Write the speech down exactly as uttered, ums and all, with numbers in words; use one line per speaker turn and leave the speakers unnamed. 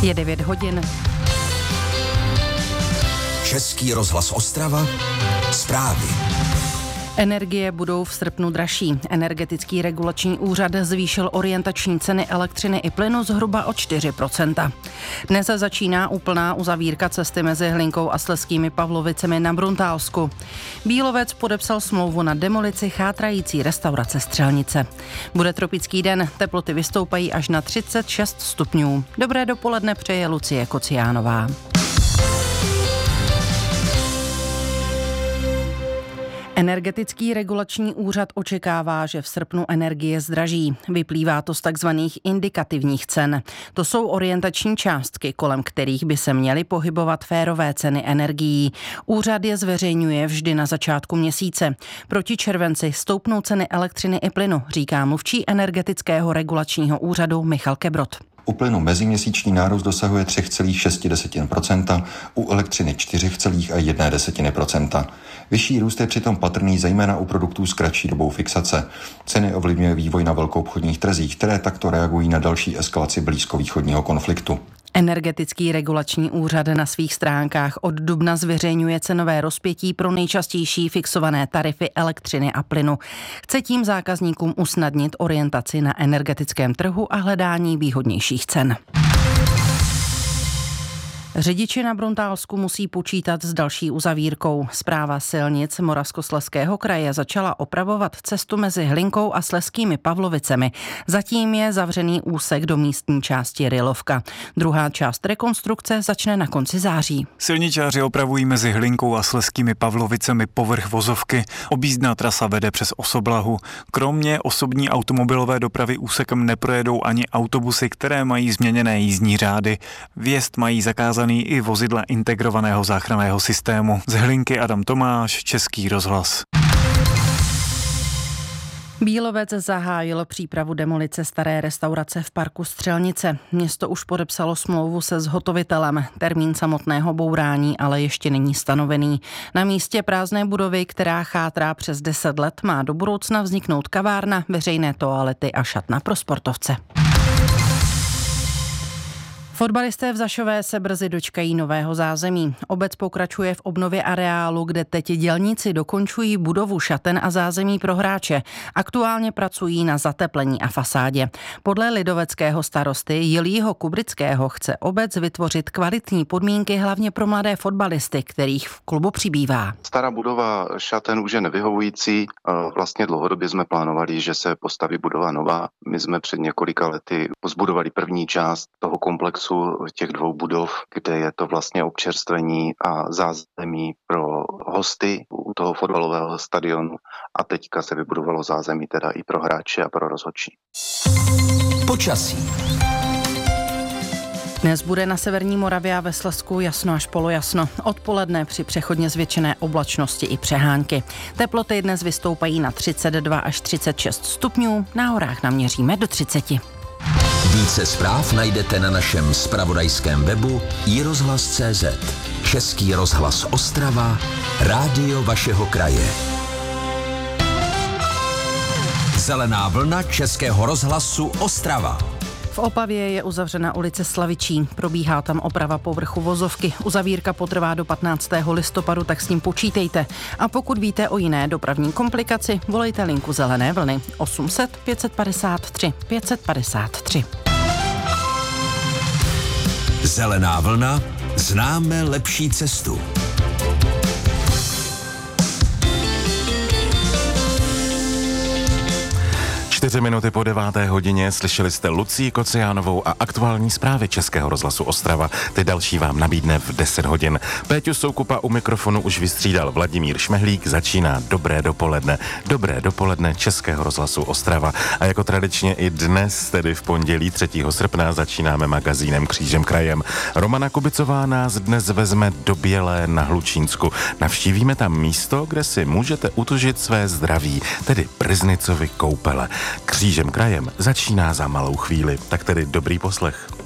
Je devět hodin.
Český rozhlas Ostrava. Zprávy.
Energie budou v srpnu dražší. Energetický regulační úřad zvýšil orientační ceny elektřiny i plynu zhruba o čtyři procenta. Dnes začíná úplná uzavírka cesty mezi Hlinkou a Slezskými Pavlovicemi na Bruntálsku. Bílovec podepsal smlouvu na demolici chátrající restaurace Střelnice. Bude tropický den, teploty vystoupají až na třicet šest stupňů. Dobré dopoledne přeje Lucie Kociánová. Energetický regulační úřad očekává, že v srpnu energie zdraží. Vyplývá to z takzvaných indikativních cen. To jsou orientační částky, kolem kterých by se měly pohybovat férové ceny energií. Úřad je zveřejňuje vždy na začátku měsíce. Proti červenci stoupnou ceny elektřiny i plynu, říká mluvčí energetického regulačního úřadu Michal Kebrot.
U plynu meziměsíční nárůst dosahuje tři celá šest procenta, u elektřiny čtyři celá jedna procenta. Vyšší růst je přitom patrný zejména u produktů s kratší dobou fixace. Ceny ovlivňuje vývoj na velkoobchodních trzích, které takto reagují na další eskalaci blízkovýchodního konfliktu.
Energetický regulační úřad na svých stránkách od dubna zveřejňuje cenové rozpětí pro nejčastější fixované tarify elektřiny a plynu. Chce tím zákazníkům usnadnit orientaci na energetickém trhu a hledání výhodnějších cen. Řidiči na Bruntálsku musí počítat s další uzavírkou. Správa silnic Moravskoslezského kraje začala opravovat cestu mezi Hlinkou a Slezskými Pavlovicemi. Zatím je zavřený úsek do místní části Rylovka. Druhá část rekonstrukce začne na konci září.
Silničáři opravují mezi Hlinkou a Slezskými Pavlovicemi povrch vozovky. Objízdná trasa vede přes Osoblahu. Kromě osobní automobilové dopravy úsekem neprojedou ani autobusy, které mají změněné jízdní řády. Vjezd mají zakázat i vozidla integrovaného záchranného systému. Z Hlinky Adam Tomáš, Český rozhlas.
Bílovec zahájil přípravu demolice staré restaurace v parku Střelnice. Město už podepsalo smlouvu se zhotovitelem. Termín samotného bourání ale ještě není stanovený. Na místě prázdné budovy, která chátrá přes deset let, má do budoucna vzniknout kavárna, veřejné toalety a šatna pro sportovce. Fotbalisté v Zašové se brzy dočkají nového zázemí. Obec pokračuje v obnově areálu, kde teď dělníci dokončují budovu šaten a zázemí pro hráče. Aktuálně pracují na zateplení a fasádě. Podle lidoveckého starosty Jilího Kubrického chce obec vytvořit kvalitní podmínky hlavně pro mladé fotbalisty, kterých v klubu přibývá.
Stará budova šaten už je nevyhovující. Vlastně dlouhodobě jsme plánovali, že se postaví budova nová. My jsme před několika lety pozbudovali první část toho komplexu těch dvou budov, kde je to vlastně občerstvení a zázemí pro hosty u toho fotbalového stadionu a teďka se vybudovalo zázemí teda i pro hráče a pro rozhodčí.
Počasí.
Dnes bude na severní Moravě a ve Slezsku jasno až polojasno. Odpoledne při přechodně zvětšené oblačnosti i přehánky. Teploty dnes vystoupají na třicet dva až třicet šest stupňů, na horách naměříme do třicet.
Více zpráv najdete na našem zpravodajském webu i rozhlas tečka cé zet. Český rozhlas Ostrava, rádio vašeho kraje. Zelená vlna Českého rozhlasu Ostrava.
V Opavě je uzavřena ulice Slavičí. Probíhá tam oprava povrchu vozovky. Uzavírka potrvá do patnáctého listopadu, tak s ním počítejte. A pokud víte o jiné dopravní komplikaci, volejte linku Zelené vlny osm set pět padesát tři pět padesát tři.
Zelená vlna, známe lepší cestu.
Čtyři minuty po deváté hodině slyšeli jste Lucii Kociánovou a aktuální zprávy Českého rozhlasu Ostrava. Ty další vám nabídne v deset hodin. Péťu Soukupa u mikrofonu už vystřídal Vladimír Šmehlík. Začíná dobré dopoledne. Dobré dopoledne Českého rozhlasu Ostrava. A jako tradičně i dnes, tedy v pondělí třetího srpna, začínáme magazínem Křížem krajem. Romana Kubicová nás dnes vezme do Bělé na Hlučínsku. Navštívíme tam místo, kde si můžete utužit své zdraví, tedy Bryznicovy koupele. Křížem krajem začíná za malou chvíli, tak tedy dobrý poslech.